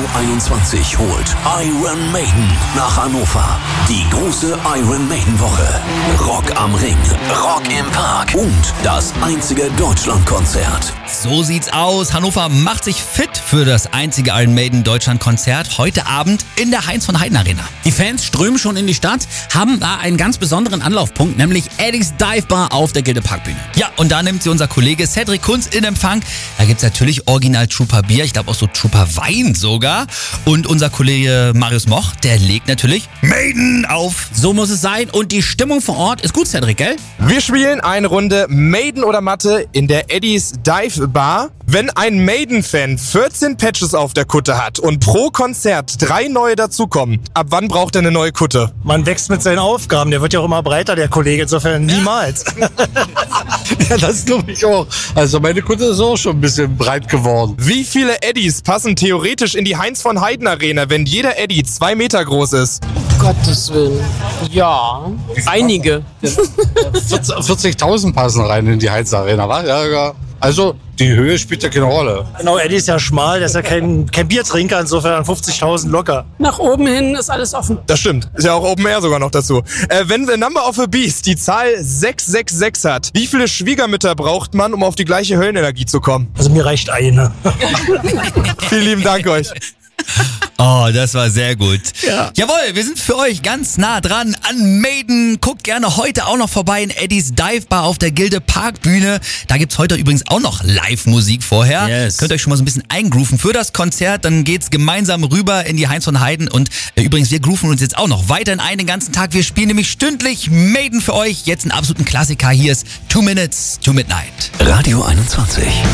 21 holt Iron Maiden nach Hannover. Die große Iron Maiden Woche. Rock am Ring, Rock im Park und das einzige Deutschlandkonzert. So sieht's aus. Hannover macht sich fit für das einzige Iron Maiden Deutschlandkonzert heute Abend in der Heinz von Heiden Arena. Die Fans strömen schon in die Stadt, haben da einen ganz besonderen Anlaufpunkt, nämlich Eddie's Dive Bar auf der Gilde Parkbühne. Ja, und da nimmt sie unser Kollege Cedric Kunz in Empfang. Da gibt's natürlich Original Trooper Bier, ich glaube auch so Trooper Wein sogar. Und unser Kollege Marius Moch, der legt natürlich Maiden auf. So muss es sein und die Stimmung vor Ort ist gut, Cedric, gell? Wir spielen eine Runde Maiden oder Matte in der Eddie's Dive Bar. Wenn ein Maiden-Fan 14 Patches auf der Kutte hat und pro Konzert 3 neue dazukommen, ab wann braucht er eine neue Kutte? Man wächst mit seinen Aufgaben, der wird ja auch immer breiter, der Kollege, insofern niemals. Ja, das glaube ich auch. Also meine Kutte ist auch schon ein bisschen breit geworden. Wie viele Eddies passen theoretisch in die Heinz von Heiden Arena, wenn jeder Eddie 2 Meter groß ist? Gottes Willen. Ja, einige. 40.000 passen rein in die Heinz Arena, wa? Ja. Also die Höhe spielt ja keine Rolle. Genau, Eddie ist ja schmal, der ist ja kein Biertrinker, insofern 50.000 locker. Nach oben hin ist alles offen. Das stimmt, ist ja auch Open Air sogar noch dazu. Wenn The Number of a Beast die Zahl 666 hat, wie viele Schwiegermütter braucht man, um auf die gleiche Höllenenergie zu kommen? Also mir reicht eine. Vielen lieben Dank euch. Oh, das war sehr gut. Ja. Jawohl, wir sind für euch ganz nah dran an Maiden. Guckt gerne heute auch noch vorbei in Eddie's Dive Bar auf der Gilde Parkbühne. Da gibt's heute übrigens auch noch Live-Musik vorher. Yes. Könnt ihr euch schon mal so ein bisschen eingrooven für das Konzert. Dann geht's gemeinsam rüber in die Heinz von Heiden. Und übrigens, wir grooven uns jetzt auch noch weiterhin ein den ganzen Tag. Wir spielen nämlich stündlich Maiden für euch. Jetzt einen absoluten Klassiker. Hier ist 2 Minutes to Midnight. Radio 21.